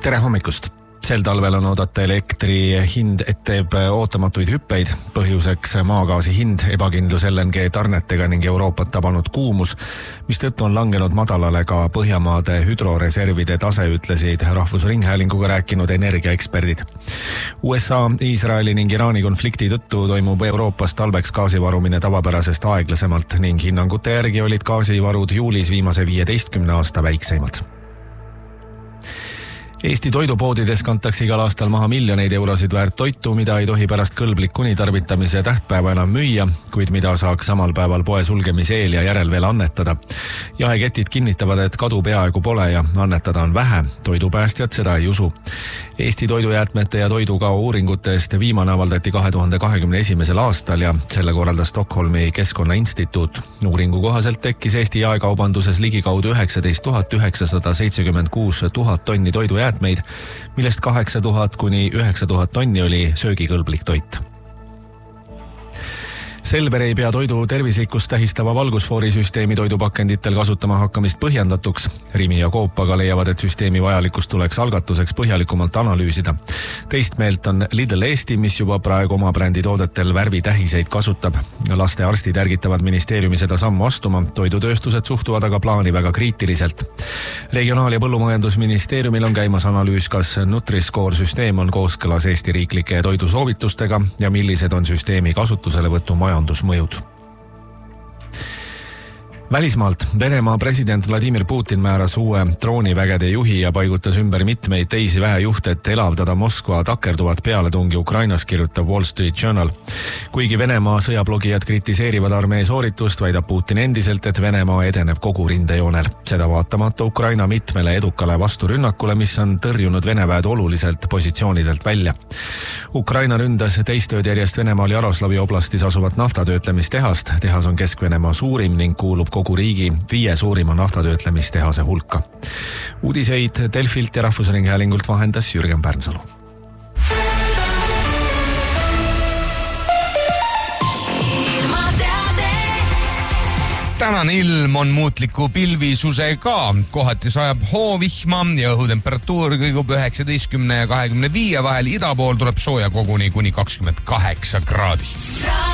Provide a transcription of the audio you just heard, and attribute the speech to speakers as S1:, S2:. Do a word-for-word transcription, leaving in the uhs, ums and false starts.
S1: Tere hommikust! Sel talvel on oodata elektri hind, et teeb ootamatuid hüppeid. Põhjuseks maagaasi hind, ebakindlus L N G tarnetega ning Euroopat tabanud kuumus, mis tõttu on langenud madalale ka Põhjamaade hüdroreservide tase, ütlesid Rahvusringhäälinguga rääkinud energiaeksperdid. U S A, Iisraeli ning Iraani konflikti tõttu toimub Euroopas talveks gaasivarumine tavapärasest aeglasemalt ning hinnangute järgi olid gaasivarud juulis viimase viieteistkümne aasta väikseimad. Eesti toidupoodides kantakse igal aastal maha miljoneid eurosid väärt toitu, mida ei tohi pärast kõlblik kuni tarvitamise tähtpäeva enam müüa, kuid mida saaks samal päeval poe sulgemise eel ja järel veel annetada. Jaeketid kinnitavad, et kadu peaaegu pole ja annetada on vähe. Toidupäästjad seda ei usu. Eesti toidujäätmete ja toidukao uuringutest viimane avaldati kahe tuhande kahekümne esimesel aastal ja selle korraldas Stockholmi Keskkonnainstituut. Uuringu kohaselt tekkis Eesti jaekaubanduses ligikaudu üheksateist tuhat üheksasada seitsekümmend kuus tuhat tonni toidujäätmeid, millest kaheksa tuhat kuni üheksa tuhat tonni oli söögikõlblik toit. Selver ei pea toidu tervislikkust tähistava valgusfoorisüsteemi toidupakenditel kasutama hakkamist põhjendatuks. Rimi ja Coop aga leiavad, et süsteemi vajalikkust tuleks algatuseks põhjalikumalt analüüsida. Teist meelt on Lidl Eesti, mis juba praegu oma brändi toodetel värvitähiseid kasutab. Laste arstid ärgitavad ministeeriumi seda sammu astuma, toidutööstused suhtuvad aga plaani väga kriitiliselt. Regionaal- ja põllumajandusministeeriumil on käimas analüüs, kas Nutri-Score süsteem on kooskõlas Eesti riiklike toidusoovitustega ja millised on süsteemi kasutuselevõtu majandusmõjud. Välismaalt Venemaa president Vladimir Putin määras uue droonivägede juhi ja paigutas ümber mitmeid teisi väejuhte, et elavdada Moskva takerduvat pealetungi Ukrainas, kirjutab Wall Street Journal. Kuigi Venemaa sõjablogijad kritiseerivad armee sooritust, väidab Putin endiselt, et Venemaa edeneb kogu rindejoonel. Seda vaatamata Ukraina mitmele edukale vasturünnakule, mis on tõrjunud Veneväed oluliselt positsioonidelt välja. Ukraina ründas teist ööd järjest Venemaal Jaroslavi oblastis asuvat naftatöötlemistehast. Tehas on Kesk-Venemaa suurim ning kuulub kogu riigi viie suurima naftatöötlemistehase hulka. Uudiseid Delfilt ja Rahvusringhäälingult vahendas Jürgen Pärnsalu.
S2: Tänane ilm on muutliku pilvisusega, kohati sajab hoovihma ja õhutemperatuur kõigub üheksateistkümne ja kahekümne viie vahel, ida pool tuleb sooja koguni kuni kakskümmend kaheksa kraadi.